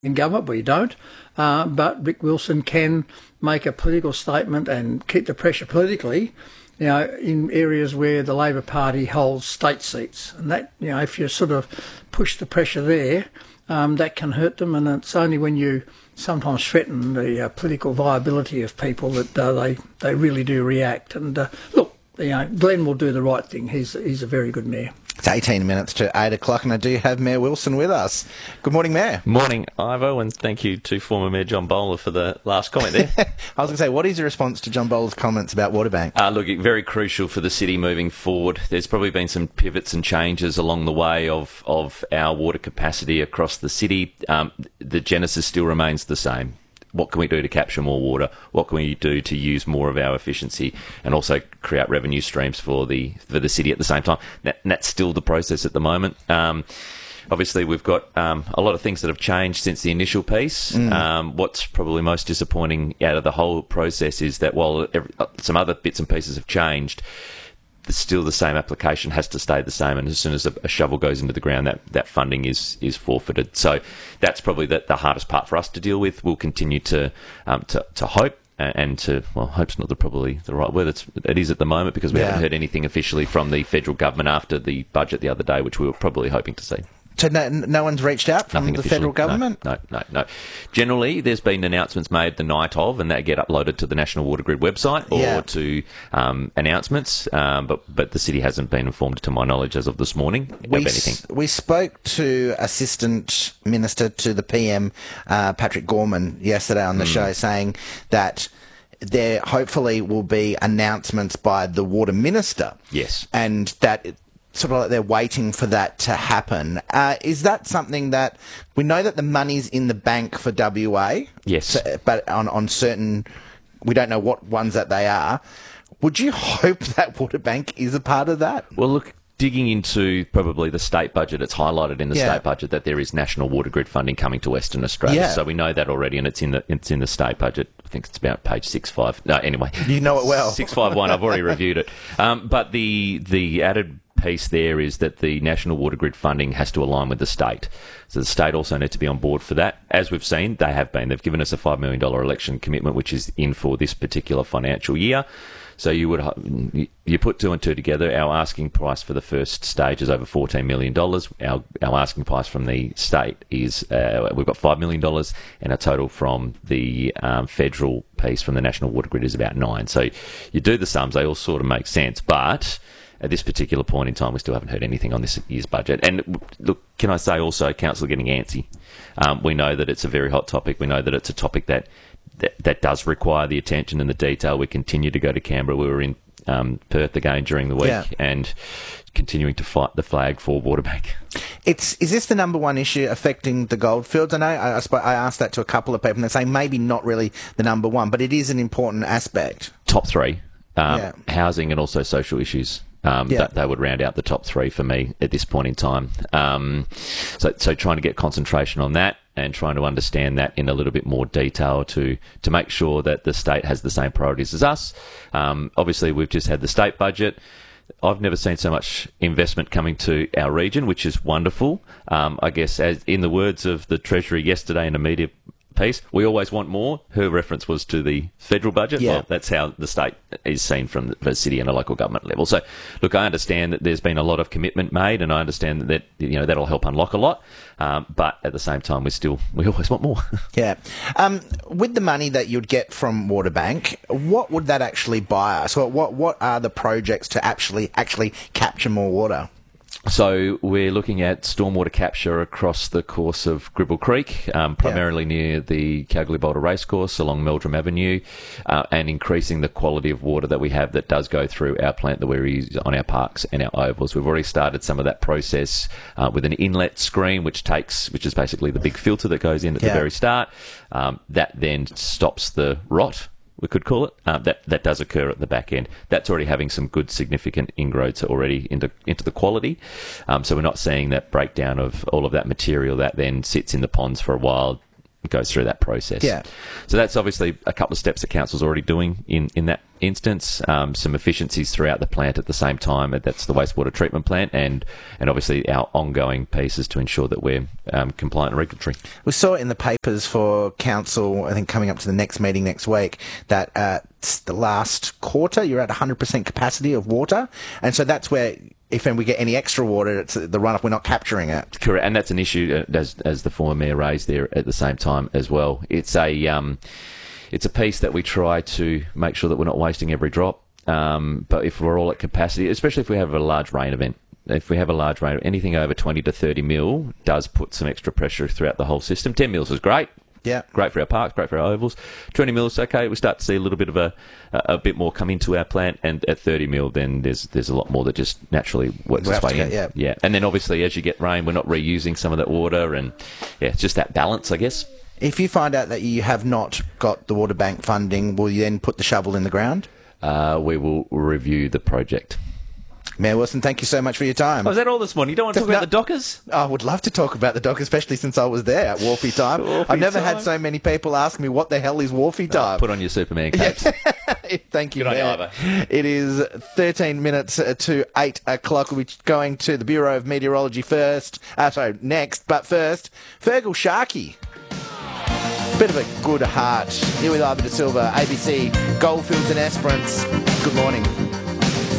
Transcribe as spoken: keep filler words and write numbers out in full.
in government, we don't, uh, but Rick Wilson can make a political statement and keep the pressure politically, you know, in areas where the Labor Party holds state seats. And that, you know, if you sort of push the pressure there, um, that can hurt them. And it's only when you sometimes threaten the uh, political viability of people that uh, they, they really do react. And uh, look, you know, Glenn will do the right thing. He's, he's a very good mayor. It's eighteen minutes to eight o'clock, and I do have Mayor Wilson with us. Good morning, Mayor. Morning, Ivo, and thank you to former Mayor John Bowler for the last comment there. I was going to say, what is your response to John Bowler's comments about Waterbank? Uh, look, very crucial for the city moving forward. There's probably been some pivots and changes along the way of, of our water capacity across the city. Um, the genesis still remains the same. What can we do to capture more water? What can we do to use more of our efficiency and also create revenue streams for the for the city at the same time? That, that's still the process at the moment. Um, obviously, we've got um, a lot of things that have changed since the initial piece. Mm. Um, what's probably most disappointing out of the whole process is that while every, some other bits and pieces have changed, still the same application has to stay the same, and as soon as a, a shovel goes into the ground, that, that funding is is forfeited. So that's probably the, the hardest part for us to deal with. We'll continue to um, to, to hope and to, well, hope's not the, probably the right word. It's, it is at the moment, because we yeah. haven't heard anything officially from the federal government after the budget the other day, which we were probably hoping to see. So no, no one's reached out from Nothing the officially. federal government? No, no, no, no. Generally, there's been announcements made the night of, and they get uploaded to the National Water Grid website or yeah. to um, announcements, um, but but the city hasn't been informed, to my knowledge, as of this morning, we of anything. S- we spoke to Assistant Minister to the P M, uh, Patrick Gorman, yesterday on the mm. show, saying that there hopefully will be announcements by the Water Minister. Yes. And that... It, sort of like they're waiting for that to happen. Uh, is that something that... We know that the money's in the bank for W A. Yes. So, but on, on certain... We don't know what ones that they are. Would you hope that Waterbank is a part of that? Well, look, digging into probably the state budget, it's highlighted in the yeah. state budget that there is National Water Grid funding coming to Western Australia. Yeah. So we know that already, and it's in the it's in the state budget. I think it's about page six five. No, anyway. You know it well. six five one, I've already reviewed it. Um, but the the added piece there is that the National Water Grid funding has to align with the state. So the state also need to be on board for that. As we've seen, they have been. They've given us a five million dollars election commitment, which is in for this particular financial year. So you would you put two and two together. Our asking price for the first stage is over fourteen million dollars. Our our asking price from the state is uh, we've got five million dollars, and our total from the um, federal piece from the National Water Grid is about nine. So you do the sums; they all sort of make sense, but at this particular point in time, we still haven't heard anything on this year's budget. And look, can I say also, council are getting antsy. Um, we know that it's a very hot topic. We know that it's a topic that, that that does require the attention and the detail. We continue to go to Canberra. We were in um, Perth again during the week, yeah. and continuing to fight the flag for Waterbank. It's is this the number one issue affecting the goldfields? I know I, I, I asked that to a couple of people, and they're saying maybe not really the number one, but it is an important aspect. Top three, um, yeah. housing and also social issues. Um, yeah. that they would round out the top three for me at this point in time. Um, so, so trying to get concentration on that and trying to understand that in a little bit more detail to to make sure that the state has the same priorities as us. Um, obviously, we've just had the state budget. I've never seen so much investment coming to our region, which is wonderful. Um, I guess, as in the words of the Treasury yesterday in a media piece, we always want more. Her reference was to the federal budget. Yeah. Well, that's how the state is seen from the city and a local government level. So, look, I understand that there's been a lot of commitment made, and I understand that, you know, that'll help unlock a lot. Um, but at the same time, we still we always want more. Yeah. Um, with the money that you'd get from Waterbank, what would that actually buy us? What what what are the projects to actually actually capture more water? So we're looking at stormwater capture across the course of Gribble Creek, um, primarily yeah. near the Calgary Boulder Racecourse along Meldrum Avenue, uh, and increasing the quality of water that we have that does go through our plant that we use on our parks and our ovals. We've already started some of that process uh, with an inlet screen, which takes, which is basically the big filter that goes in at yeah. the very start. Um, that then stops the rot, we could call it, um, that that does occur at the back end. That's already having some good significant inroads already into into the quality. Um, so we're not seeing that breakdown of all of that material that then sits in the ponds for a while, goes through that process. Yeah. So that's obviously a couple of steps that council's already doing in, in that instance, um, some efficiencies throughout the plant at the same time. That's the wastewater treatment plant, and and obviously our ongoing piece is to ensure that we're um, compliant and regulatory. We saw it in the papers for council, I think coming up to the next meeting next week, that uh, the last quarter you're at one hundred percent capacity of water, and so that's where, if and we get any extra water, it's the runoff, we're not capturing it. Correct, and that's an issue, uh, as as the former mayor raised there at the same time as well. It's a um, it's a piece that we try to make sure that we're not wasting every drop. Um, but if we're all at capacity, especially if we have a large rain event, if we have a large rain, anything over twenty to thirty mil does put some extra pressure throughout the whole system. ten mils is great. Yeah, great for our parks, great for our ovals. twenty mils, okay, we start to see a little bit of a a bit more come into our plant, and at thirty mil, then there's there's a lot more that just naturally works its way in. Yeah, yeah, and then obviously as you get rain, we're not reusing some of that water, and yeah, it's just that balance, I guess. If you find out that you have not got the water bank funding, will you then put the shovel in the ground? Uh, we will review the project. Mayor Wilson, thank you so much for your time. Oh, is that all this morning? You don't want to talk no, about the Dockers? I would love to talk about the Dockers, especially since I was there at Wharfie time. Wharfie I've never time. had so many people ask me what the hell is Wharfie time. Oh, put on your Superman capes. Thank you, Good Mayor. on you, Ivo. It is thirteen minutes to eight o'clock. We'll be going to the Bureau of Meteorology first. Uh, sorry, next. But first, Fergal Sharkey. Bit of a good heart. Here with Ivo De Silva, A B C, Goldfields and Esperance. Good morning.